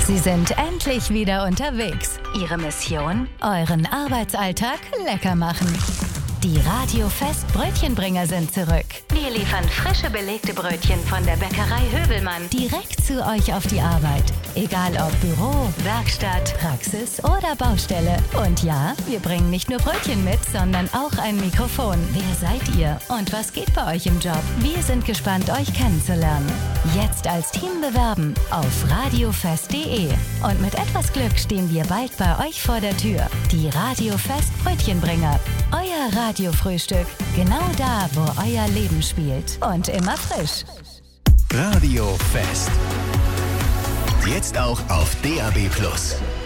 Sie sind endlich wieder unterwegs. Ihre Mission? Euren Arbeitsalltag lecker machen. Die Radio-Fest Brötchenbringer sind zurück. Wir liefern frische belegte Brötchen von der Bäckerei Höbelmann direkt zu euch auf die Arbeit. Egal ob Büro, Werkstatt, Praxis oder Baustelle. Und ja, wir bringen nicht nur Brötchen mit, sondern auch ein Mikrofon. Wer seid ihr und was geht bei euch im Job? Wir sind gespannt, euch kennenzulernen. Jetzt als Team bewerben auf radiofest.de. Und mit etwas Glück stehen wir bald bei euch vor der Tür. Die Radio-Fest Brötchenbringer. Euer Radiofrühstück. Genau da, wo euer Leben spielt. Und immer frisch. Radio Fest. Jetzt auch auf DAB+.